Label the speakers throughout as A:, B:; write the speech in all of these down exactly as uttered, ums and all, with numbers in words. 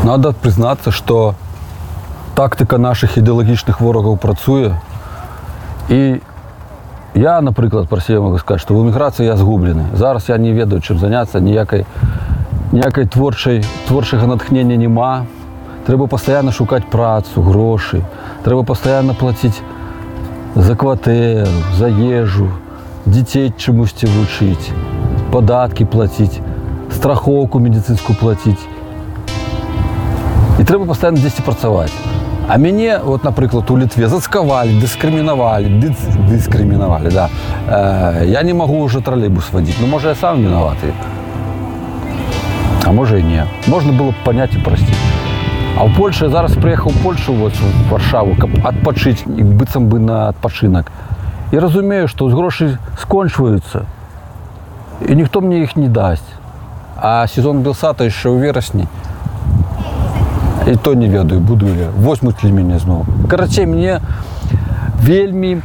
A: Надо признаться, что тактика наших ідеологічних ворогів працює. І я, наприклад, про себе можу сказати, що в еміграції я згублений. Зараз я не ведаю, чим зайнятися, ніякої, ніякої творчої, творчого натхнення нема. Треба постійно шукати працю, гроші. Треба постійно платити за квартиру, за їжу, дітей чомусь вчити, податки платити, страховку медицинську платити. І треба постійно десь працювати. А мене, от, наприклад, у Литві зацькували, дискримінували, дис, дискримінували, да. Е, я не можу вже тролейбус водити. Ну, може, я сам винуватий. А може і ні. Можна було б поняти і простити. А в Польщі, я зараз приїхав в Польщу, ось, в Варшаву, відпочити, бицем би на відпочинок. І розумію, що гроші скінчуються, і ніхто мені їх не дасть. А сезон Білсата ще у вересні. І то не ведаю, буду ли, возьмуть ли мене знову. Короче, мені вельми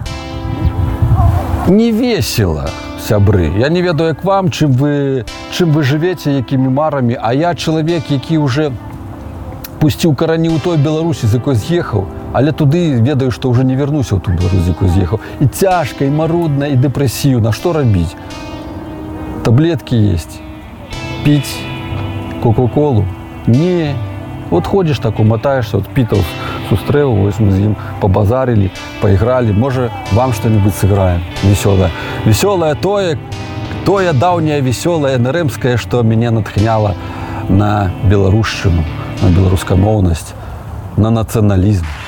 A: не весело, сябри. Я не ведаю, як вам, чим ви, чим ви живете, якими марами, а я чоловік, який вже пустив корені у той Білорусі, з якої з'їхав, але туди ведаю, що вже не вернуся в ту Білорусь, з якої з'їхав. І тяжко, і марудно, і депресивно. Що робити? Таблетки є. Пить кока-колу? Ні. Вот ходишь так, умотаешься, вот Питал с Устреву, вот мы с ним побазарили, поиграли, может, вам что-нибудь сыграем веселое. Веселое тое, тое давнее веселое неримское, что меня натхняло на белорусщину, на белорусскомовность, на национализм.